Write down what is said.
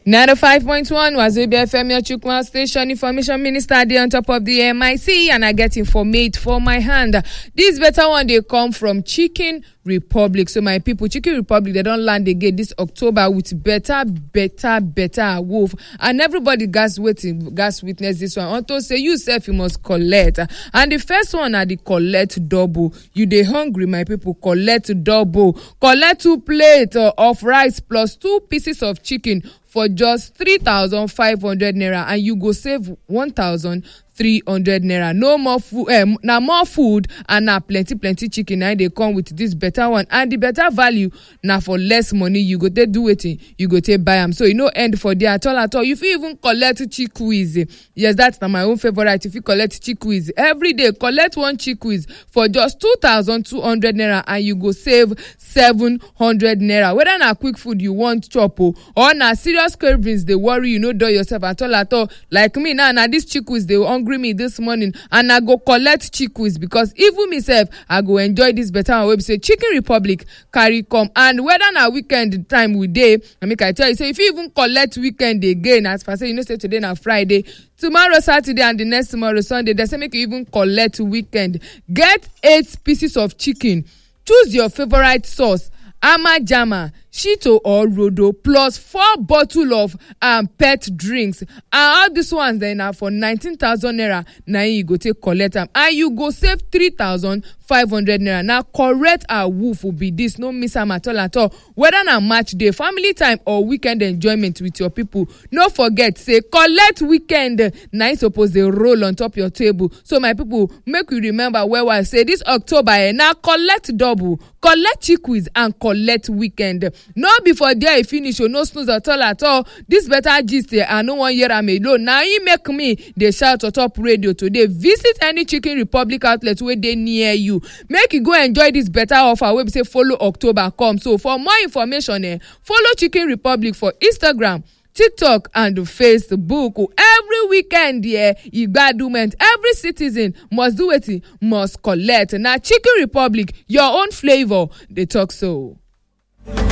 95.1 Wazobia FM, your Chukma station. Information Minister dey on top of the MIC, and I get informate for my hand. This better one they come from Chicken Republic. So my people, Chicken Republic, they don't land again this October with better wolf, and everybody gas witness this one. Unto say you self you must collect, and the first one are the collect double. You dey hungry, my people, collect double. Collect 2 plates of rice plus 2 pieces of chicken for just 3,500 naira, and you go save 1,300 naira. No more food, na more food and na plenty chicken. Now they come with this better one, and the better value now for less money. You go take do wetin, you go take buy them. So you no end for there at all. You fit even collect chickweed. Yes, that's my own favorite. If you collect chickweed every day, collect 1 chickweed for just 2,200 naira, and you go save 700 naira. Whether na quick food you want chop or na serious cravings they worry you no do yourself at all. Like me now, this chickweed they hungry me this morning, and I go collect chickweed because even myself I go enjoy this better one. We say Chicken Republic carry come, and whether na weekend time we dey, I make I tell you say if you even collect weekend again, as per say you know say today na Friday, tomorrow Saturday, and the next tomorrow Sunday, they say make you even collect weekend. Get 8 pieces of chicken. Choose your favorite sauce, Amajama, Shito or Rodo, plus 4 bottles of pet drinks. And all these ones then are for 19,000 naira. Now you go take collect them, and you go save 3,500 naira. Now correct a wolf will be this, no miss am at all. Whether na match day, family time, or weekend enjoyment with your people, no forget say collect weekend. Now you suppose they roll on top your table. So my people, make we remember where I say this October now collect double, collect chickweed, and collect weekend. No before there finish, no snooze at all. This better gist I no one year am alone. Now he make me they shout on top radio today. Visit any Chicken Republic outlet where they near you. Make you go enjoy this better offer. We say follow October come. So for more information, follow Chicken Republic for Instagram, TikTok, and Facebook. Every weekend, Igbadument, every citizen must do it, must collect. Now Chicken Republic, your own flavor. They talk so.